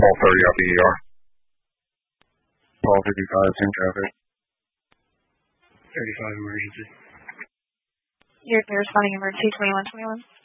call 30 out the ER. Call 55, same traffic. 35 emergency. You're responding emergency 2121.